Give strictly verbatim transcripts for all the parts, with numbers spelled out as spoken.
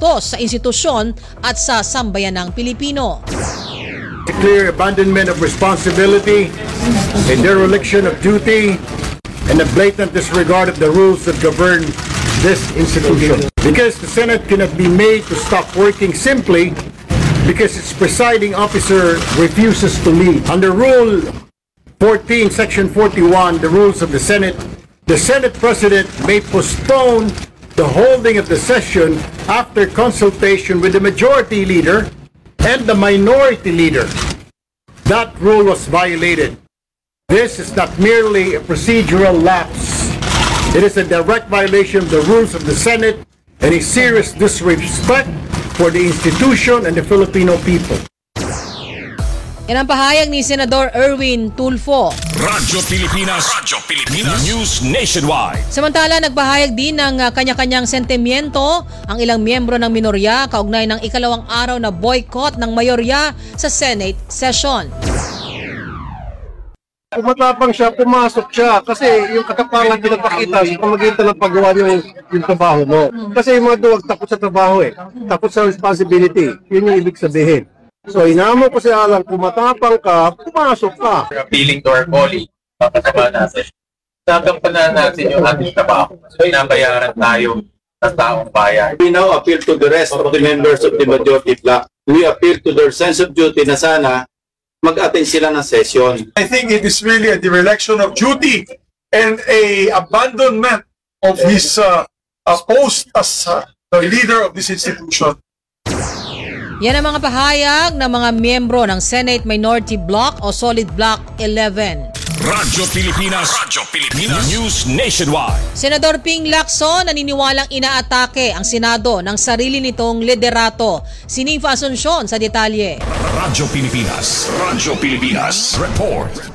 utos sa institusyon at sa sambayanang Pilipino. The clear abandonment of responsibility, a dereliction of duty, and a blatant disregard of the rules that govern this institution. Because the Senate cannot be made to stop working simply because its presiding officer refuses to leave. Under Rule fourteen, Section forty-one, the rules of the Senate, the Senate President may postpone the holding of the session after consultation with the Majority Leader and the Minority Leader. That rule was violated. This is not merely a procedural lapse. It is a direct violation of the rules of the Senate and a serious disrespect for the institution and the Filipino people. Yan ang pahayag ni Senador Erwin Tulfo. Radyo Pilipinas, Radyo Pilipinas, News Nationwide. Samantala, nagbahayag din ng uh, kanya-kanyang sentimiento ang ilang miyembro ng minorya kaugnay ng ikalawang araw na boycott ng mayorya sa Senate session. Kung matapang siya, pumasok siya kasi yung katapangan pinapakita sa pamagitan ng paggawa yung, yung trabaho mo. Kasi yung mga duwag takot sa trabaho eh. Takot sa responsibility. Yun yung ibig sabihin. So inamo ko siya lang, kung matapang ka, pumasok ka. Appealing to our colleagues, makasama natin. Nagampanan natin yung ating trabaho. So inabayaran tayo sa taong bayan. We now appeal to the rest of the members of the majority bloc. We appeal to their sense of duty na sana mag-attend sila ng session. I think it is really a dereliction of duty and a abandonment of his uh, uh, post as uh, the leader of this institution. Yan ang mga pahayag ng mga miyembro ng Senate Minority Bloc o Solid Bloc eleven. Radyo Pilipinas, Radyo Pilipinas, News Nationwide. Senador Ping Lacson naniniwalang inaatake ang Senado ng sarili nitong liderato. Si Ninfa Asuncion sa detalye. Radyo Pilipinas, Radyo Pilipinas, Report.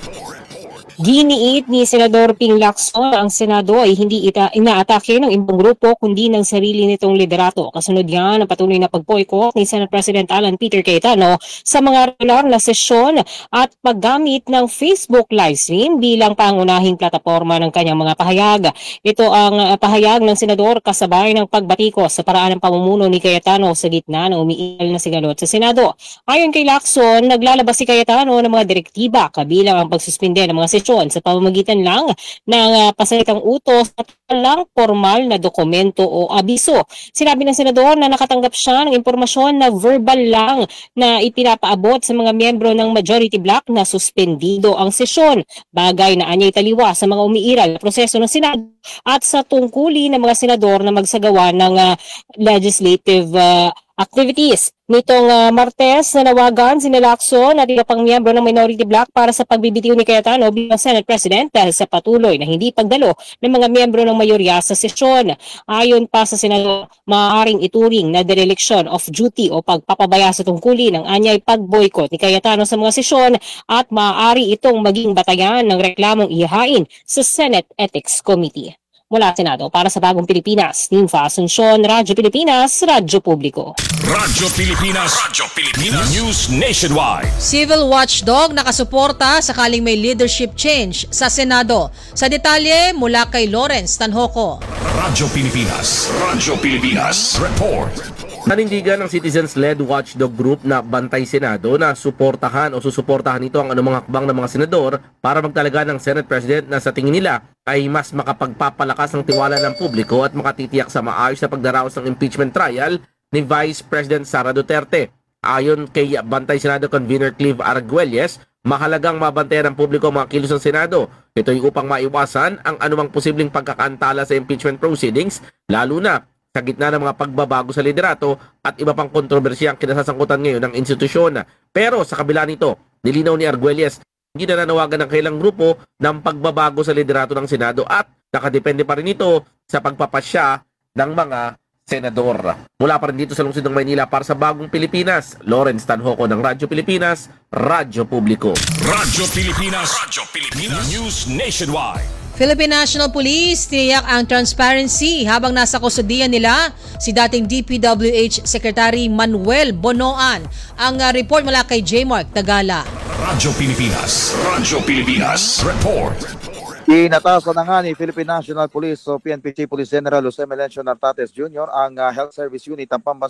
Giniit ni Senador Ping Lacson ang Senado ay hindi ita inaatake ng ibang grupo kundi ng sarili nitong liderato. Kasunod yan ang patuloy na pag-boycott ni Senate President Alan Peter Cayetano sa mga regular na sesyon at paggamit ng Facebook livestream bilang pangunahing plataporma ng kanyang mga pahayag. Ito ang pahayag ng Senador kasabay ng pagbatikos sa paraan ng pamumuno ni Cayetano sa gitna ng umiiral na sigalot sa Senado. Ayon kay Lacson, naglalabas si Cayetano ng mga direktiba kabilang ang pagsuspinde ng mga sesyon sa pamamagitan lang ng uh, pasalitang utos at walang formal na dokumento o abiso. Sinabi ng senador na nakatanggap siya ng impormasyon na verbal lang na ipinapaabot sa mga miyembro ng majority bloc na suspendido ang sesyon. Bagay na anyay taliwa sa mga umiiral na proseso ng Senado at sa tungkulin ng mga senador na magsagawa ng uh, legislative uh, activities. Nitong uh, Martes, nanawagan si Lacson at iba pang miyembro ng minority bloc para sa pagbibitiw ni Cayetano bilang Senate President dahil sa patuloy na hindi pagdalo ng mga miyembro ng mayorya sa sesyon. Ayon pa sa Senado, maaaring ituring na dereliction of duty o pagpapabaya sa tungkulin ng anyay pag-boycott ni Cayetano sa mga sesyon at maaari itong maging batayan ng reklamong ihahain sa Senate Ethics Committee. Mula Senado, para sa Bagong Pilipinas, Ninfa Asuncion, Radyo Pilipinas, Radyo Publiko. Radyo Pilipinas, Radyo Pilipinas, News Nationwide. Civil watchdog nakasuporta sakaling may leadership change sa Senado. Sa detalye mula kay Lawrence Tanhoco. Radyo Pilipinas, Radyo Pilipinas, Report. Nanindigan ng citizens-led watchdog group na Bantay Senado na suportahan o susuportahan ito ang anumang hakbang ng mga senador para magtalaga ng Senate President na sa tingin nila ay mas makapagpapalakas ng tiwala ng publiko at makatitiyak sa maayos na pagdaraos ng impeachment trial ni Vice President Sara Duterte. Ayon kay Bantay Senado Convener Clive Arguelles, mahalagang mabantayan ng publiko ang mga kilos ng Senado. Ito ay upang maiwasan ang anumang posibleng pagkakaantala sa impeachment proceedings, lalo na sa gitna ng mga pagbabago sa liderato at iba pang kontrobersya ang kinasasangkutan ngayon ng institusyon. Pero sa kabila nito, nilinaw ni Arguelles, hindi na nanawagan ng kailang grupo ng pagbabago sa liderato ng Senado at nakadepende pa rin ito sa pagpapasya ng mga senador. Mula pa rin dito sa lungsod ng Maynila para sa Bagong Pilipinas, Lawrence Tanhoco ng Radyo Pilipinas, Radyo Publiko. Radyo Pilipinas, Radyo Pilipinas, News Nationwide. Philippine National Police tiniyak ang transparency habang nasa kustodiyan nila si dating D P W H Secretary Manuel Bonoan. Ang uh, report mula kay J. Mark Tagala. Radyo Pilipinas, Radyo Pilipinas, Report. Inatasan na nga ni Philippine National Police o P N P Chief Police General Jose Melencio Nartates Junior ang uh, Health Service Unit ng Pambansa